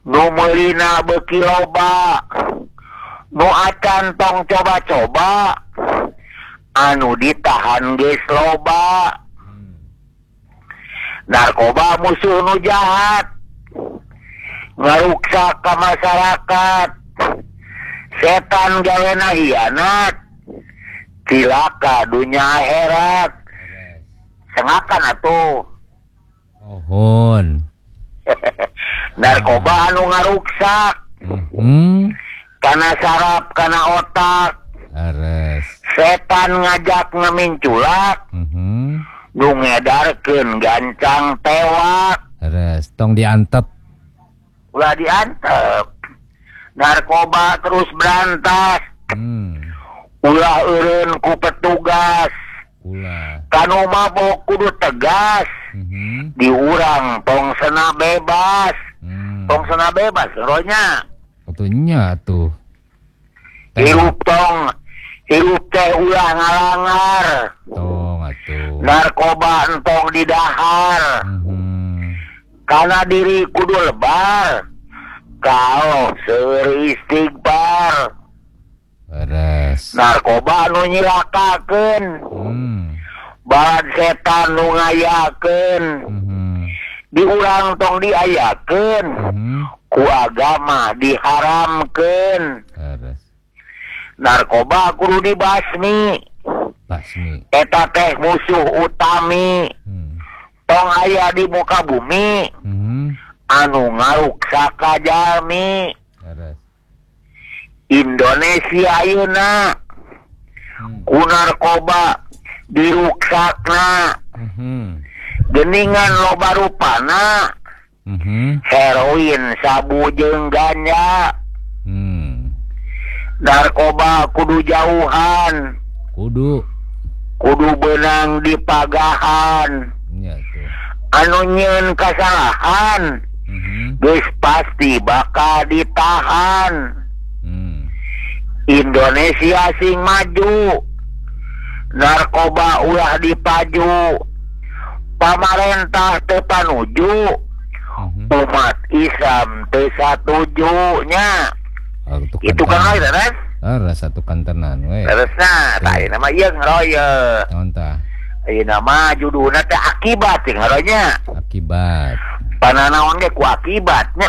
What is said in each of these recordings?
nu meulina beuki loba, nu acan tong coba-coba, anu ditahan geus loba. Narkoba musuh nu jahat, ngaruksak ka masyarakat, setan gawena hianat, cilaka dunya akhirat. Sengakan atuh. Ohon. Narkoba anu ngaruksak, kana saraf, kana otak. Ares. Setan ngajak ngaminculak, nu ngedarkeun gancang tewak. Ares, tong diantep. Ulah diantep. Narkoba terus berantas. Ulah eureun ku petugas. Ulah. Kanu mabok kudu tegas. Di urang tong sena bebas. Tong sena bebas rohnya. Atunya tuh. Hirup teh ulah ngalangar. Tong atuh. Narkoba entong didahar. Kana diri kudu lebar. Kalau seueur istighfar. Beres. Narkoba nu nyilakakeun. Balad setan nu ngayakeun. Di urang tong diayakeun. Ku agama diharamkeun. Beres. Narkoba kudu dibasmi. Basmi. Eta teh musuh utami. Tong aya di muka bumi. Anu ngaruksak ka jalmi. Beres. Indonesia ayeuna ku narkoba diruksakna. Geningan loba rupana. Heroin, sabu jeung ganja. Narkoba kudu jauhan. Kudu beunang di pagahan. Nya tuh. Anu nyieun kasalahan geus pasti bakal ditahan. Indonesia sing maju, narkoba ulah dipaju. Pamarentah teu panuju, umat Islam teu satujunya. Itu kan lain, Res? Satu kantenan we. Teresna, tah ieu nama ieu ngaroye. Naon tah? Ieu nama judulna teh akibat sing ngaronya. Akibat. Pananaon ge ku akibatnya.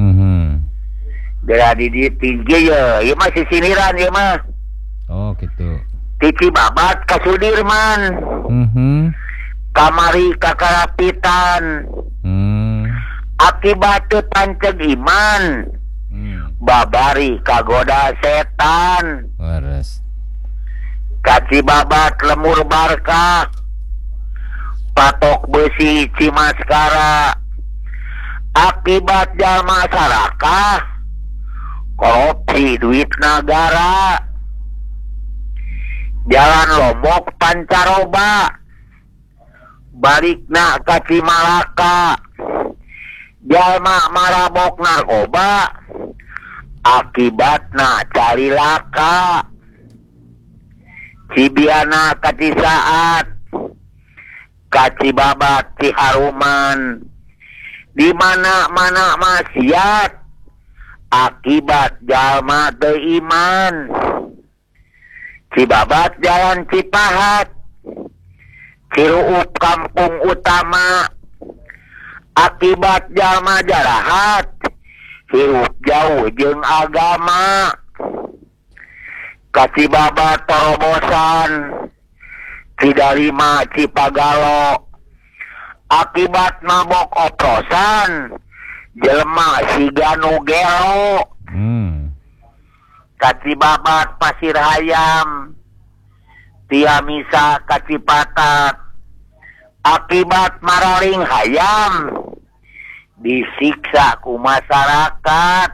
Dia di tinggi ya, ieu mah sisiniran ieu mah. Oh gitu. Tici babat ka Sudirman. Kamari ka Karapitan. Akibat teu panceg iman. Babari kagoda setan. Waras. Kaci babat lemur barka. Patok besi Cimaskara. Akibat jalma sarakah. Korupsi duit negara. Jalan Lombok pancaroba. Balikna ka Cimalaka. Jalma marabok narkoba. Akibatna calilaka. Cibiana ka Cisaat. Ka Cibabat Ciharuman. Di mana-mana maksiat. Akibat jalma teu iman. Cibabat jalan Cipahat. Ciruup kampung utama. Akibat jalma jarahat. Hirup jauh jeung agama. Kacibabat Torobosan. Cidarima Cipagalo. Akibat mabok oplosan. Jelema siga nu gelo. Kacibabat Pasir Hayam. Tiamisa Kacipatat. Akibat maraling hayam. Disiksa ku masyarakat.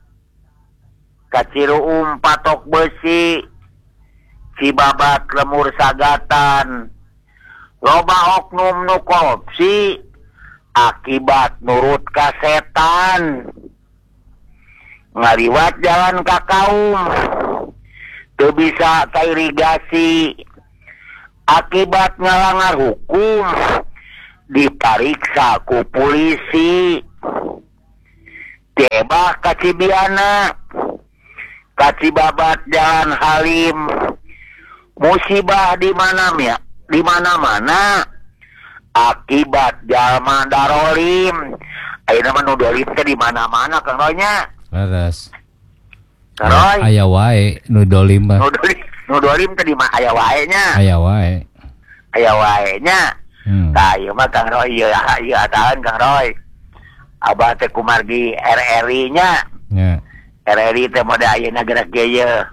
Kaciruum Patok Besi. Cibabat Lemur Sagatan. Loba oknum nu korupsi. Akibat nurut ka setan. Ngaliwat jalan ka kaum. Teu bisa ka irigasi. Akibat ngalanggar hukum. Dipariksa ku polisi. Tebah ka Cibiana, ka Cibabat Jalan Halim. Musibah di mana-mana akibat jalma darolim. Ayeuna mah nu dolim teh di mana-mana Kang Roy nya. Laras. Kang Roy. Aya wae nu dolim mah. Nu dolim teh di mana aya wae nya. Aya wae. Aya wae nya. Tah ieu mah Kang Roy ieu atahan Kang Roy. Abah teh kumargi RRI nya. Nya. RRI teh mode ayeuna gerak ieu.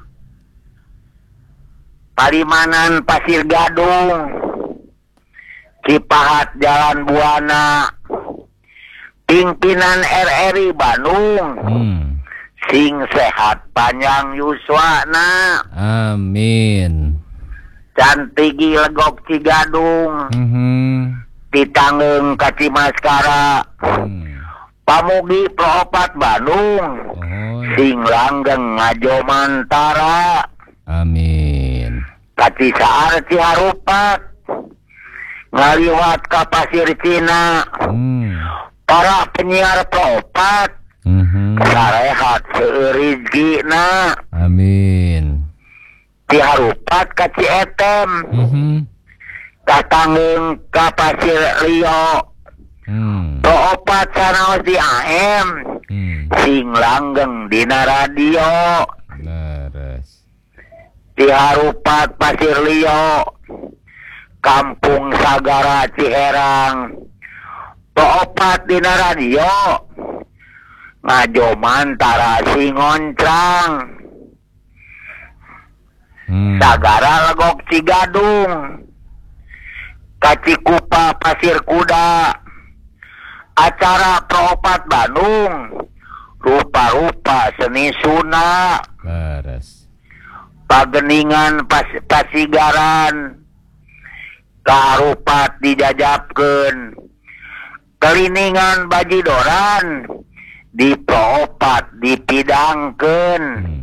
Palimanan Pasir Gadung, Cipahat Jalan Buana, pimpinan RRI Bandung, sing sehat panjang yuswana, amin. Cantigi Legok Cigadung, Titanggeung ka Cimaskara, Pamugi Proopat Bandung, sing langgeng Ngajomantara, amin. Kacisaar Ciharupat, ngaliwat ka Pasir Cina, para penyiar Proopat, sarehat seurizgina, amin. Ciharupat ka Cietem, Katanggeung ka Pasir Rio, Proopat sanaos di AM, sing langgeng dina radio. Ciharupat Pasir Rio, Kampung Sagara Ciherang, Proopat dina radio, Ngajomantara Singoncrang, Sagara Legok Cigadung, Kacikupa Pasir Kuda, acara Proopat Bandung, rupa-rupa seni Sunda, Pageningan Pasigaran, Karupat dijajabkeun, Keliningan Bajidoran, di Proopat dipidangkeun,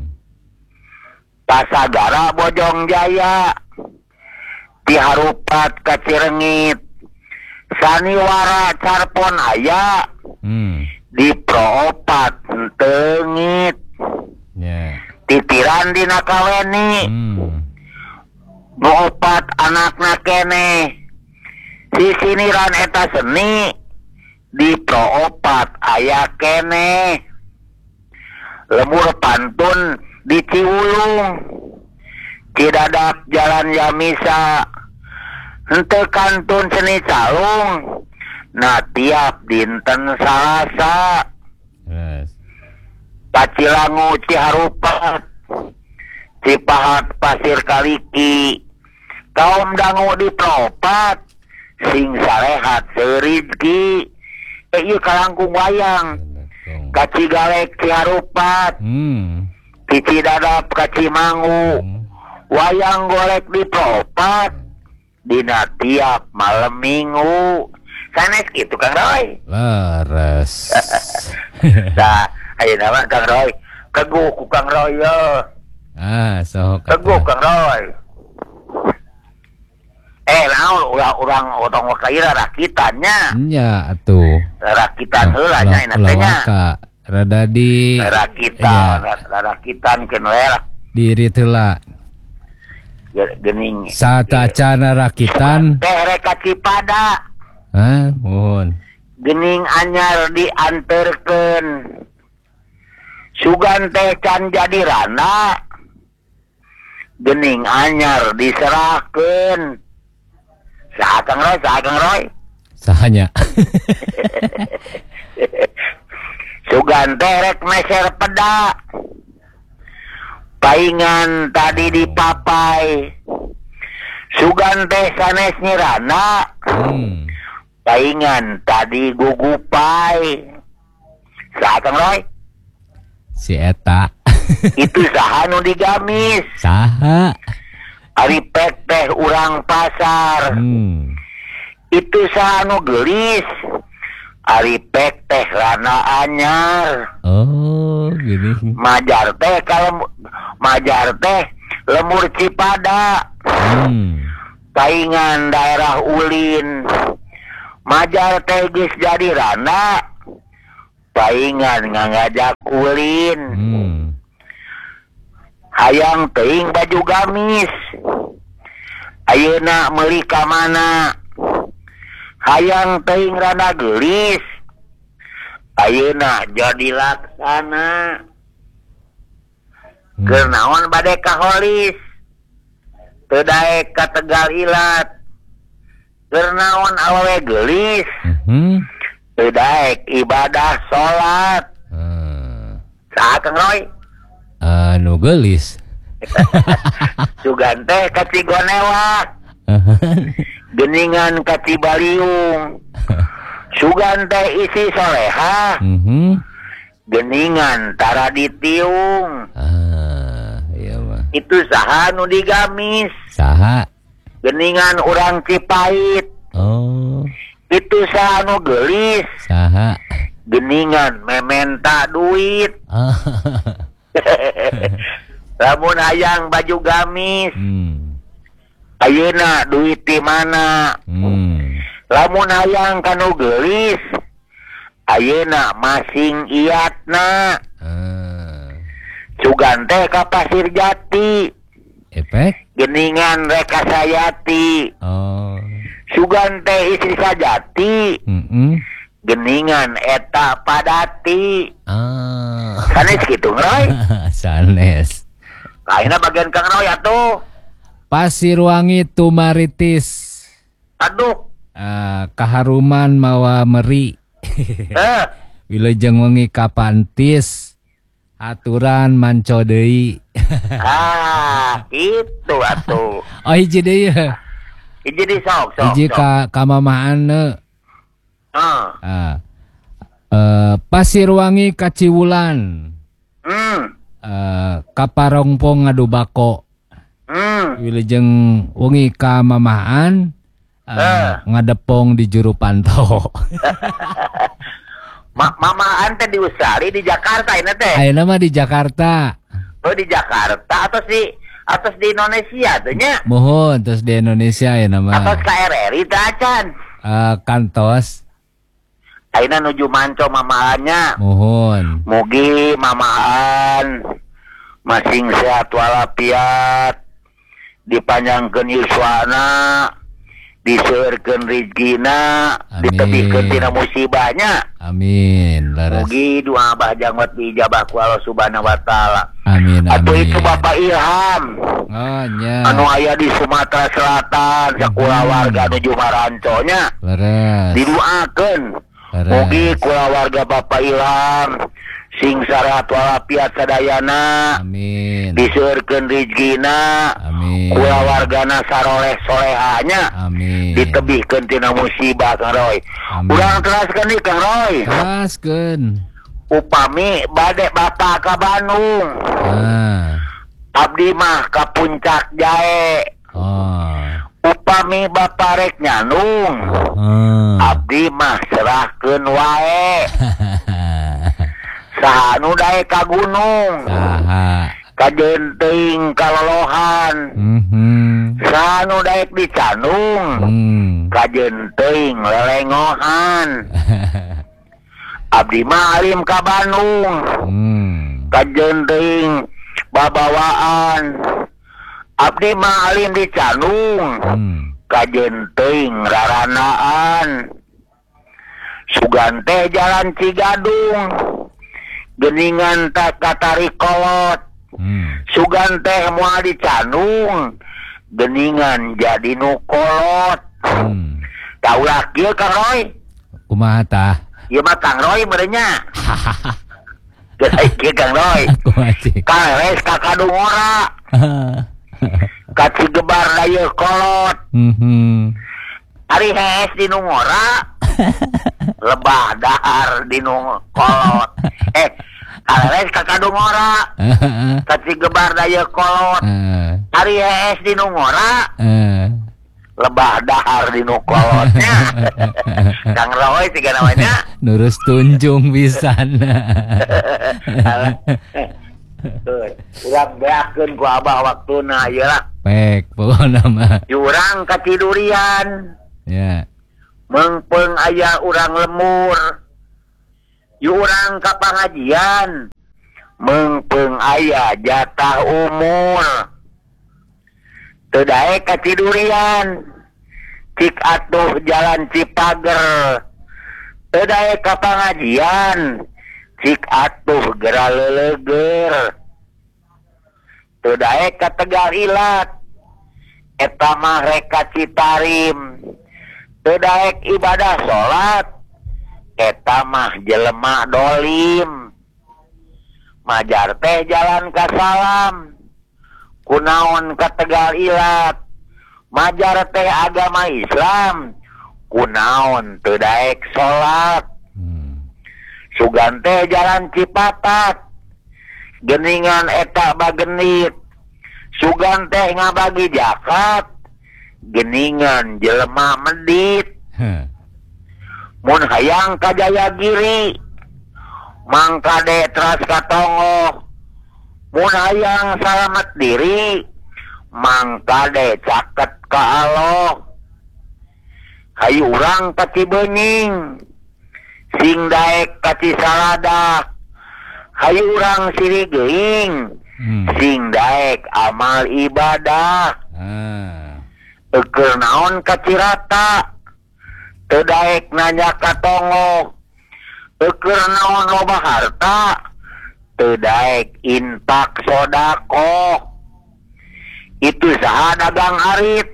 Pasagara Bojong Jaya, Ciharupat ka Cirengit, Saniwara Carpon aya, di Proopat Tengit, titiran dina Kaweni, Proopat anakna kene, sisiniran eta seni, di Proopat aya kene, lemur pantun di Ciwulung, Cidadak Jalan Yamisa, henteu kantun seni calung, na tiap dinten Salasa, Pacilangu Ciharupat, Cipahat Pasir Kaliki, kaum dangu di Proopat, sing sarehat seurizki, ieu kalangkung wayang, Kacigalek Ciharupat, Cicidadap ka Cimangu, wayang golek di Proopat, dina tiap malam minggu. Sanes gitu Kang Roy. Laras. Nah, ayeuna mah Kang Roy, kegu ku Kang Roy yo. Sok. Kegu Kang Roy. Naon urang otong kaira rakitannya. Nya atuh. Rakitan heula nya ina teh nya. Rada di rakitan keun we lah. Diri heula. Gening. Satacana rakitan. Teh rek ka Cipada. Mohon. Gening anyar dianterkeun. Sugan teh can jadi rana. Gening anyar diserahkeun. Saha Kang Roy? Sahanya. Sugan teh rek meser peda. Paingan tadi dipapai. Sugan teh sanes nyirana. Paingan tadi gugupai. Saha Kang Roy? Si eta. Itu saha nu digamis. Saha? Ari pek teh urang pasar. Itu saha nu geulis. Ari pek teh rana anyar. Oh, gini. Majar teh lemur Cipada. Paingan daerah Ulin. Majar teh geus jadi rana. paingan ngajak ulin. Hayang teuing baju gamis. Ayeuna meuli ka mana? Hayang teuing rada geulis. Ayeuna jadi laksana. Keur naon bade ka Holis? Teu daek ka Tegal Ilat. Keur naon awewe geulis? Teu daek ibadah salat. Saha Kang Roy? Nu geulis. Sugan teh ka Cigonewa. Geningan ka Cibaliung. Sugan teh isi soleha. Geningan tara di Tiung. Iya mah. Itu saha nu digamis? Saha? Geningan urang Cipait. Oh. Itu saha nu geulis? Saha? Geningan mementa duit. Lamun hayang baju gamis. Ayeuna duit di mana? Lamun hayang kanu geulis. Ayeuna masing iatna. Sugan teh ka Pasir Jati. Efek? Geningan Rekasayati. Oh. Sugan teh istri Sajati. Geningan eta Padati. Sanes kitu Roy. Sanes. Ayeuna bagian Kang Roy atuh. Pasirwangi Tumaritis. Aduh. Kaharuman mawa meri. Wilujeng wengi kapantis. Aturan manco deui. Itu atuh. Oh hiji deui ya. Hiji di sok. Hiji ka mamahana. Pasirwangi Kaciwulan. Kaparongpong ngadu bako. Wilujeng wengi ka mamahan. Ngadepong di Juru Panto. Mama ante di Usari di Jakarta ini teh. Ayeuna mah di Jakarta. Oh di Jakarta atau di Indonesia tuh nya. Mohon terus di Indonesia ayeuna mah. Atos KRRI teh acan. Kantos. Ayeuna nuju manco mamaannya. Mohon. Mugi mamaan masing sehat walafiat. Dipanjangkeun yuswana. Diseureurkeun rizkina, ditebihkeun tina musibahnya. Amin. Laras. Mugi doa Abah jangwat diijabah ku Allah Subhanahu wa taala. Amin. Atuh itu Bapak Ilham. Oh nya. Anu aya di Sumatera Selatan, sakula warga nuju maranconya. Laras. Didoakeun. Mugi kula warga Bapak Ilham sing sarehat walafiat sadayana. Amin. Diseureurkeun rizkina. Amin. Kula wargana saroleh solehanya. Amin. Ditebihkeun tina musibah Kang Roy. Urang teraskeun nih Kang Roy. Teraskeun. Upami bade Bapak ka Bandung. Abdi mah ka Puncak Jae. Upami Bapak rek nyandung. Abdi mah serahkeun wae. Saha nu dae ka gunung. Saha. Ka Genting kalolohan. Saha nu daek di Candung. Ka Genting lelengohan. Abdi mah alim ka Bandung. Ka Genting babawaan. Abdi mah alim di Candung. Ka Genting raranaan. Sugan teh jalan Cigadung. Geningan teh katari kolot. Sugan teh moal di Candung. Geningan jadi nu kolot. Kaulah kieu Kang Roy. Kumaha tah? Ieu mah Kang Roy merenya. Geus kieu Kang Roy. Kares ka Kadungora. Ka Cigebar dayeuh kolot. Ari hees di nu ngora. Lebah dahar di nu kolot. Kares ka Kadungora. Ka Cigebar dayeuh kolot. Ari hees di nu ngora. Lebah dahar di nu kolotnya. Kang Roy tiga namanya. Nurus tunjung pisan. Urang beakeun ku Abah waktuna ieu lah. Pek pokona mah. Urang katidurian. Ya. Mengpeung aya urang lemur. urang ka pangajian mengpeung aya jatah umur teu daek kacidurian cik atuh jalan Cipager teu daek ka pangajian cik atuh gera leuleger teu daek ka Tegal Ilat eta mah rek ka Citarim teu daek ibadah salat eta mah jelema dolim majar teh jalan ka Salam kunaon ka Tegal Ilat majar teh agama Islam kunaon teu daek salat sugan teh jalan Cipatat geningan eta bagenit sugan teh ngabagi jakat geningan jelema medit mun hayang ka Jayagiri mangkade teras katongo mun hayang salamet diri mangkade caket ka Allah hayu urang ka Cibening sing daek ka Cisalada hayu urang Sirigeuing sing daek amal ibadah keur naon ka Cirata teu daek nanya ka Tongo keur naon loba harta teu daek infak sodako itu saha dagang arit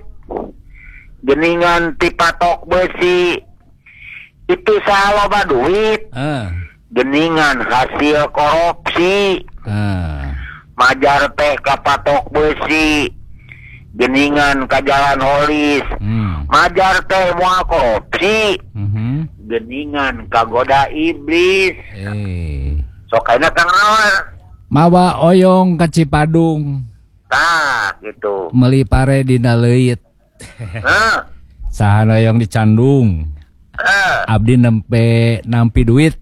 geningan ti patok besi itu saha loba duit geningan hasil korupsi majar teh ka patok besi geningan ka jalan holis majar teh moal korupsi geningan kagoda iblis sok ayeuna Kang Naon mawa oyong ka Cipadung tah gitu meuli pare dina leuit saha oyong di Candung abdi nampi duit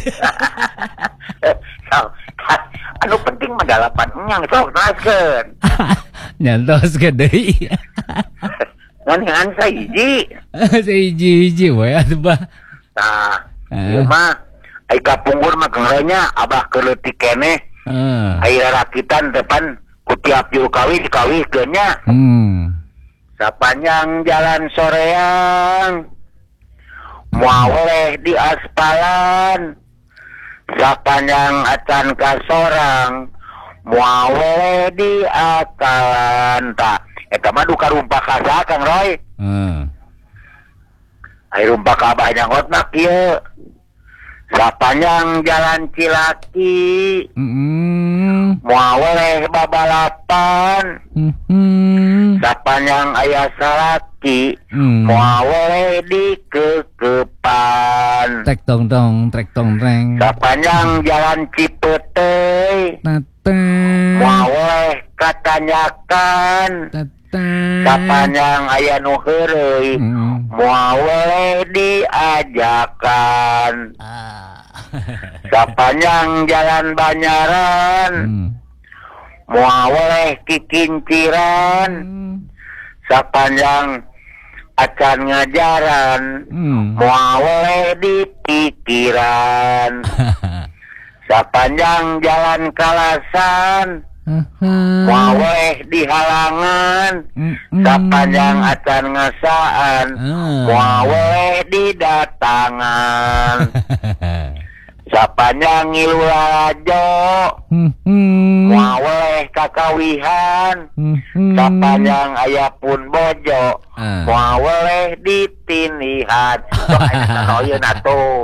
anu penting mah dalapan enyang sok teraskeun nyantoskeun deui ngan sahiji sahiji we atuh bah tah ieu mah ai kapungkur mah kengrenya abah keleutik keneh ai rakitan depan ku tiap juru kawih dikawihkeun nya sapanjang jalan soreang moal weleh di aspalan sapanjang acan ka sorang moal weleh di akalan tah eta mah duka rumpak ka saha Kang Roy ai rumpak ka abah nyangot mah kieu sapanjang jalan Cilaki moal weleh babalapan sapanjang aya salaki moal weleh di kekepan trek tong tong trek tong treng sapanjang jalan Cipeteuy moal weleh katanyakan sapanjang aya nu heureuy moal weleh diajakan sapanjang jalan Banyaran moal weleh kikinciran sapanjang acan ngajaran moal weleh di pikiran sapanjang jalan Kalasan moal weleh di halangan sapanjang acan ngasaan moal weleh di datangan sapanjang ngilu lajo moal weleh kakawihan sapanjang aya pun bojo moal weleh ditinihan sok aya oyeun atuh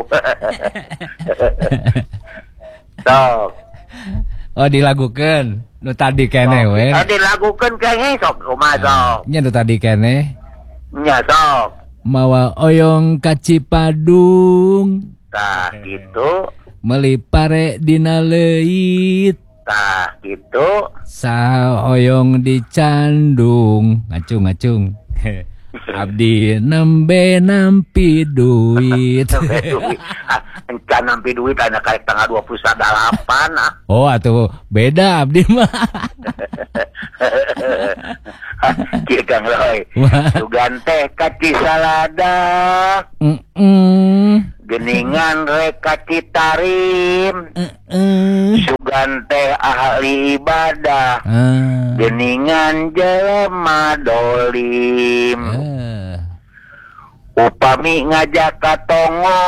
sok dilagukeun nu tadi keneh we dilagukeun keneh sok kumaha sok nya nu tadi keneh nya sok mawa oyong ka Cipadung tah gitu meuli pare dina leuit tah gitu saha oyong di Candung ngacung abdi nembe nampi duit encan nampi duit anak karek tanggal 28 oh atuh beda abdi mah kieu Kang Roy sugan teh ka Cisalada geningan reka Citarim sugan teh ahli ibadah geningan jelema dolim upami ngajak katongo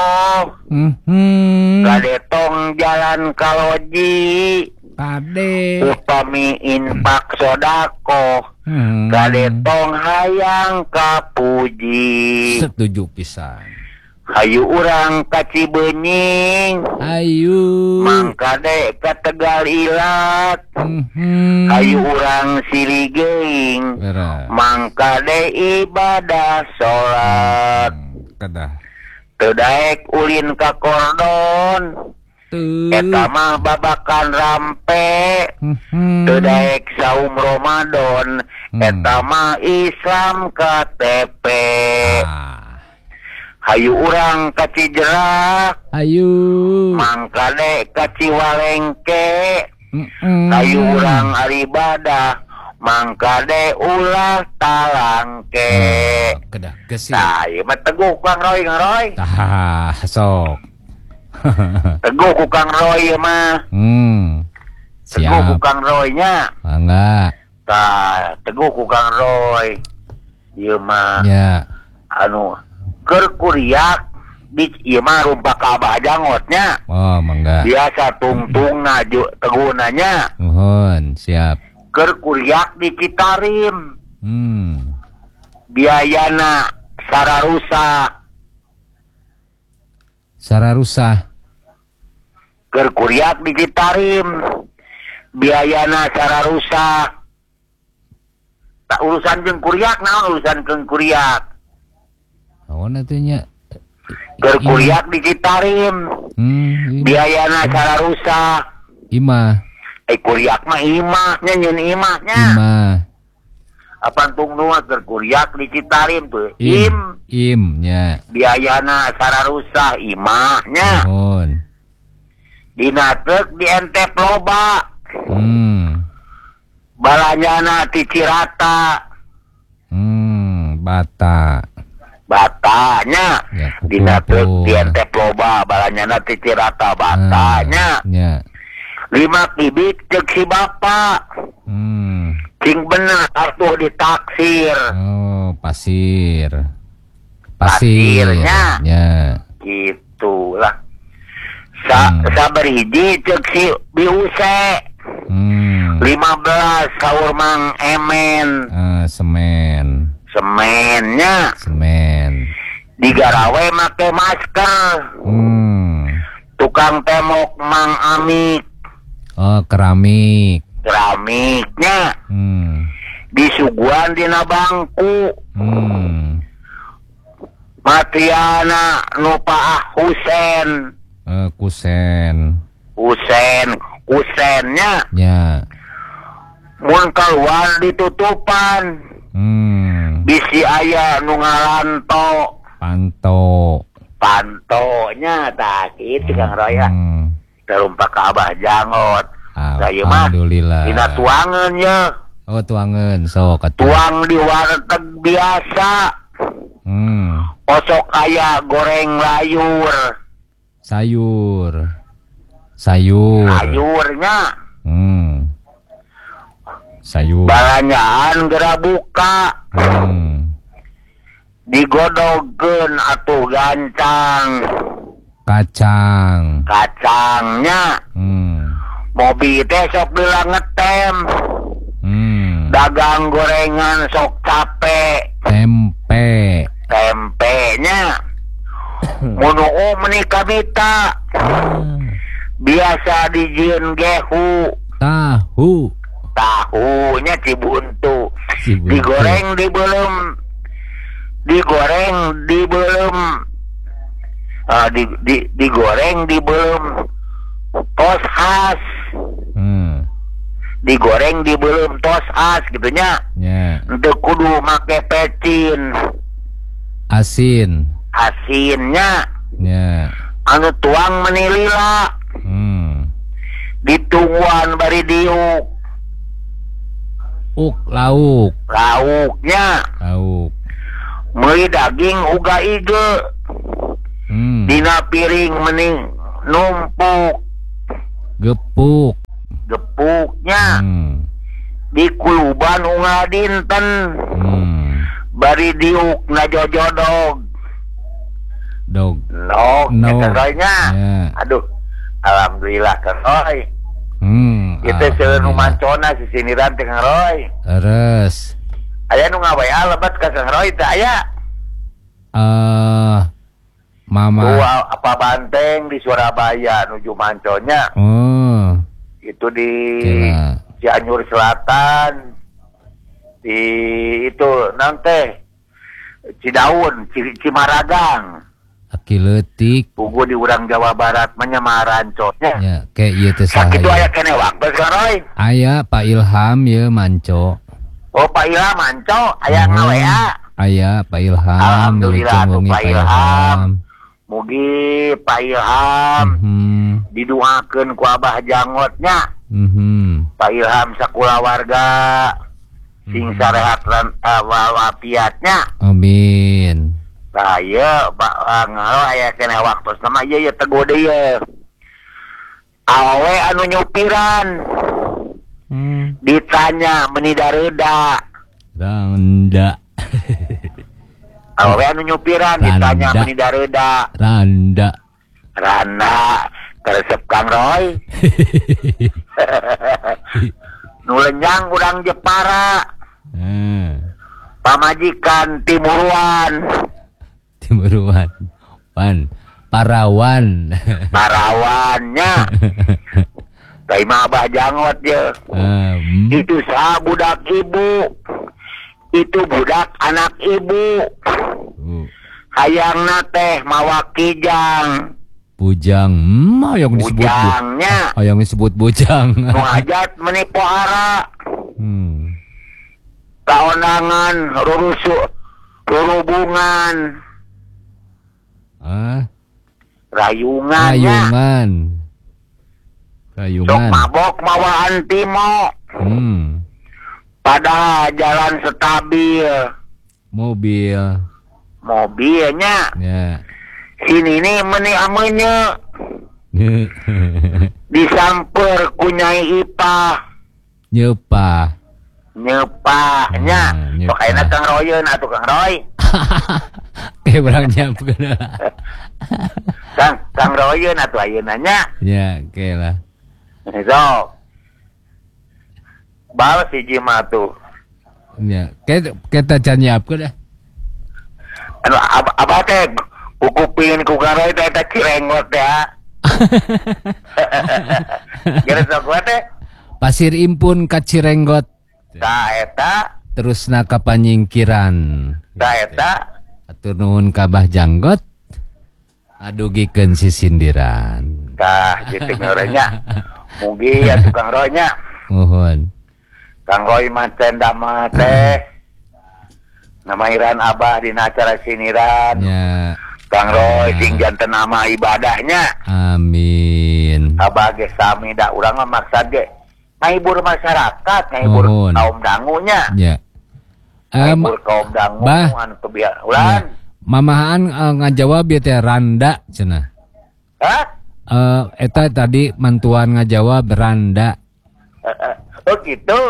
kadetong jalan kaloji upami infak sodako kadetong hayang kapuji setuju pisan. Hayu urang ka Cibenying Ayu mangkade ka Tegal Ilat hayu urang Siligeuing mangkade ibadah salat teu daek ulin ka Kordon eta mah babakan rampe teu daek saum Ramadan eta mah Islam KTP. Hayu urang ka Cijerak ayu mangkade ka Ciwalengke hayu urang aribadah mangkade ulah Talangke kedah geus tah ieu mah teguh Kang Roy tah sok teguh ku Kang Roy ieu mah teguh ku Kang Roy nya mangga tah teguh ku Kang Roy ieu mah ya anu keur kuriak di ieu mah rumpak ka Abah Jangotnya. Oh, mangga. Biasa tungtungna tegunanya. Nuhun, siap. Keur kuriak di Citarim. Biayana sararusa. Keur kuriak di Citarim. Biayana sararusa. Tak urusan jeung kuriak naon urusan jeung kuriak. Awan atunya keur kuriak di Citarim biayana sararusa imah kuriak mah imahnya nyeun imahnya apan tungnu keur kuriak di Citarim tuh nya biayana sararusa imahnya dina teuk di Entep loba balanyana ti Cirata batanya ya, dina teuk di Entep loba balanyana ti Cirata batanya 5 kibik ceuk si bapa cing bener atuh ditaksir pasirnya gitu lah sabar hiji ceuk si biuse 15 saur Mang Emen semennya digarawe make masker tukang temok Mang Amik keramiknya disuguhan dina bangku Matriana Nupa Husennya mun keluar ditutupan bisi aya nu ngalanto pantonya tak kitu Kang Roy terumpak ka Abah Jangot saya mah dina tuangeun ya tuangeun sok tuang di warteg biasa osok aya goreng sayurnya sayur balanyaan geura buka digodogkeun atuh kacangnya mobil teh sok bila ngetem dagang gorengan sok capek tempenya munu menikah bita biasa dijieun gehu tahunya cibuntu digoreng dibelum tos khas digoreng dibelum tos khas gitunya untuk kudu make pecin asinnya anu tuang menilila ditungguan bari diuk lauknya meuli daging uga ige Dina piring mending numpuk gepuknya di kuluban unggal dinten bari diuk na jojodog kang aduh alhamdulillah kang Roy kita seueur nu mancona si siniran teh kang Roy terus aya nu ngawea lebat ka kang Roy teh aya mama apa banteng di Surabaya nuju manconya itu di Cianjur Selatan di itu nanti Cidaun Cimaragang Akiletik pugu di urang Jawa Barat menyamaranconya ya kayak ieu teh saha sakitu aya keneh waktu kang Roy aya Pak Ilham ye manco Pak Ilham manco aya ngawea aya Pak Ilham alhamdulillah Pak Ilham mugi Pak Ilham didoakeun ku Abah Jangotnya Pak Ilham sakulawarga sing sarehat walafiatnya amin tah ieu ngalo aya keneh waktu sama ieu teguh deui awe anu nyupiran ditanya meni dareuda randa awe anu nyupiran ditanya meni dareuda randa keresep Kang Roy nu lenyang urang Jepara pamajikan Timuruan Parawannya Taima Abah Jangot ya itu sah budak ibu itu budak anak ibu hayangna teh mawa kijang bujang yang disebut bujangnya yang disebut bujang nu hajat meni pohara kaonangan rurubungan rayungan sok mabok mawa antimo pada jalan stabil mobilnya ya sini nih meni amenya disamper ku Nyai Ipah nyepanya pokoknya Kang Royen atau Kang Roy kayak berang nyampeun Kang Royen atau ayeunanya ya kayak lah so bal si Jima tuh ya kita can nyiapkeun dah anu abah teh kukupin ku Kang Roy teh cirengot ya kira sok teh pasir impun ka Cirenggot tah eta terus na ka Panyingkiran tah eta atur nuhun ka Abah Janggot adugikeun si sindiran tah gitu ngorenya mugi atuh Kang Roy nya nuhun Kang Roy mancen dama teh namairan Abah dina acara siniran ya Kang Roy sing janten nama ibadahnya amin Abah ge sami da urang mah maksad ge ngahibur masyarakat ngahibur kaum dangunya ya ngahibur kaum dangu anu kebiasaan ulan mamahaan ngajawab ya teh randa cenah eta tadi mantuan ngajawab randa oh gitu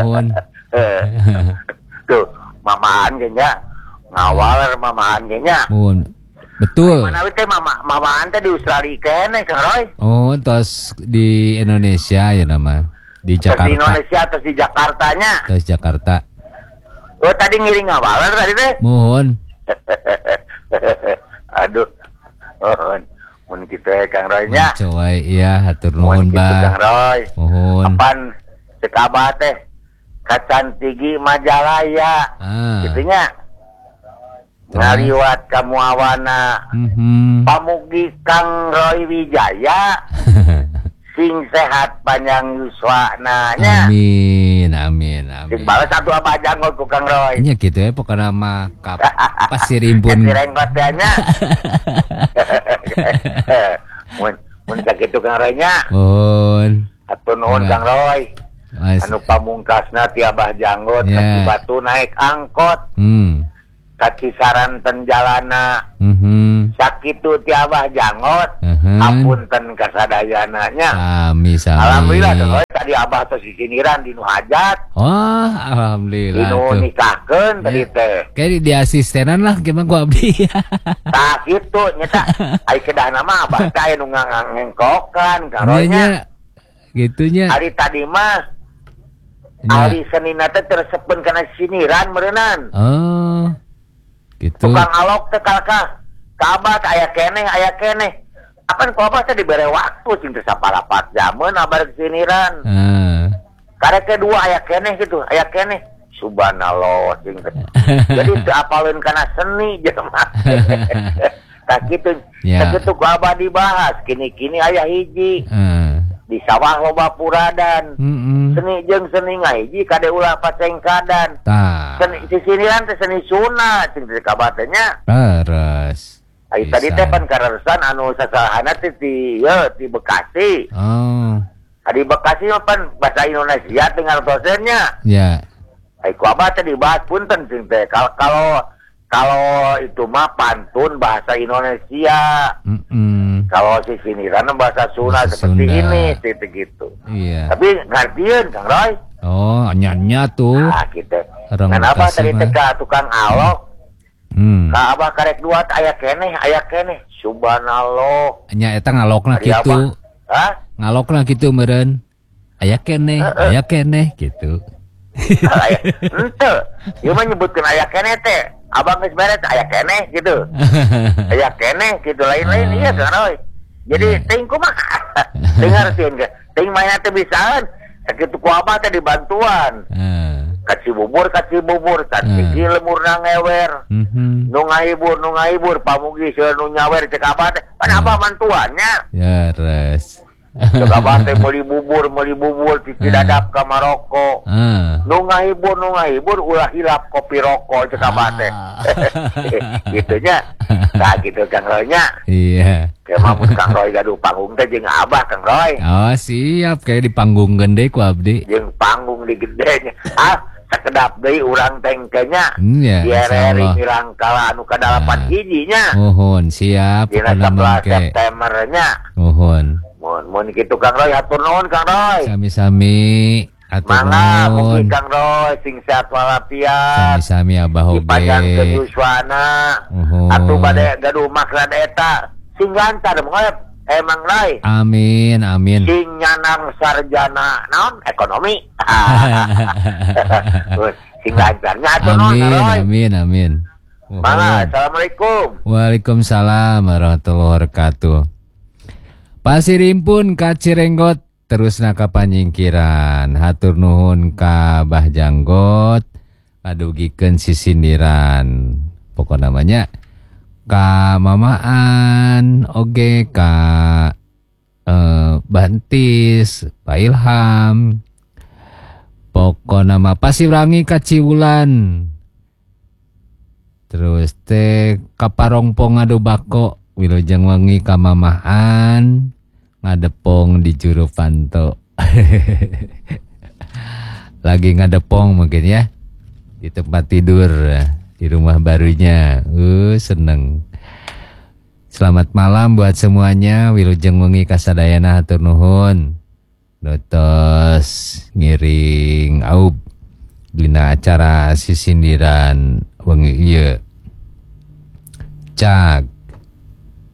tuh mamahaan ge nya ngawal mamahaan ge nya betul. Mana teh mamaan teh di Australia kene Kang Roy. Oh, tos di Indonesia ya nama. Di Jakarta. Di Indonesia atau di Jakartanya? Tos Jakarta. Oh, tadi ngiring ngawalan tadi teh. Mohon. Aduh. Mohon. Mun kitu Kang Roy nya. Coy, iya hatur nuhun Bah. Kang Roy. Mohon. Apan cek Abah teh Kacantigi Majalaya. Kitu nya. Ngaliwat kamu awana pamugi Kang Roy Wijaya sing sehat panjang yuswana nya amin sing balas satu Abah Janggot ku Kang Roy nya gitu ya pokoknya mah pasir impun nya mun sakitu Kang Roy nya atur nuhun Kang Roy anu pamungkasna ti Abah Janggot ke Batu naik angkot kacisaran tenjalana sakitu ti Abah Janggot apunten kasadayananya sami alhamdulillah tadi Abah tos sisiniran di nu hajat alhamdulillah di nu nikahkeun tadi teh kayak di asistenan lah gimana ku abdi tah kitu nyata ai kedahna mah Abah teh aya nu ngengkokan karonya gitunya hari tadi mah hari Seninna teh tersepen kana siniran meureunnan gitu. Tukang alok teh kalkah kabat aya keneh apan ku Abah teh dibere waktu cing teh saparapat jaman abar kesiniran karek kedua aya keneh subhanallah cing teh jadi teu apaleun kana seni jelema tak kitu tak kitu ku Abah dibahas kini aya hiji di sawah loba puradan seni jeung seni ngahiji kade ulah pacengkadan seni sisiniran teh seni sunat cing teh kabatenya terus ai tadi teh pan kareresan anu sasahana teh di Bekasi di Bekasi mah pan bahasa Indonesia tinggal dosennya ai ku Abah teh dibahas punten cing teh kalau itu mah pantun bahasa Indonesia kalau si siniran bahasa Sunda seperti ini gitu. Iya. Tapi ngartieun Kang Roy. Nya tuh. Gitu. Kenapa tadi teh tukang alok? Ka Abah karek dua aya keneh. Subhanallah. Nya eta ngalokna kitu. Ngalokna kitu meureun. Aya keneh gitu. Henteu. Ieu mah nyebutkeun aya keneh teh. Abang geus beres aya keneh gitu. Aya keneh gitu lain-lain iya kan oi. Jadi teuing kumaha? Teuing ngartieun ge. Teuing mainna teh bisaan. Sakitu ku Abah teh dibantuan. Kaci bubur cacing lemurna ngewer. Nu ngahibur pamugi seueur nu nyawer cek Abah teh. Pan Abah bantuannya. Ya res. Cek Abah teh meuli bubur titi dadap ka Maroko. Nu ngahibur ulah hilap kopi rokok cek Abah teh. Gitunya. Nah gitu Kang Roy nya. Iya. Kayak mamun Kang Roy gaduh panggung teh jeung Abah Kang Roy. Siap kayak di panggung gede ku abdi. Jeung panggung di gedenya. Sakedap deui urang tengkenya. Di RRI Mirangkala anu kadalapan hijinya. Siap. Dina 11 Septembernya. Mun kitu Kang Roy hatur nuhun Kang Roy. Sami-sami. Mangga mugi Kang Roy sing sehat walafiat. Sami-sami Abah oge. Dipanjangkeun yuswana. Atuh bade gaduh makna eta sing lancar mengep Mang Roy. Amin. Sing nyanang sarjana naon ekonomi. Sing lancarnya atuh nuhun Kang Roy. Amin. Mangga assalamualaikum. Waalaikumsalam warahmatullahi wabarakatuh. Pasirimpun ka Cirenggot terusna ka panyingkiran. Hatur nuhun ka Abah Janggot adugikeun sisindiran. Pokok namanya ka Mamaan oge ka Bantis, Pak Ilham. Pokok nama Pasirangi ka Ciwulan. Terus teh ka Parongpong ngadu bako Wilujeng Wengi ka Mamaan ngadepong di Juru Panto. Lagi ngadepong mungkin ya di tempat tidur di rumah barunya. Seneng. Selamat malam buat semuanya. Wilujeng Wengi kasadayana hatur nuhun. Notos ngiring aub dina acara sisindiran wengi ieu. Cak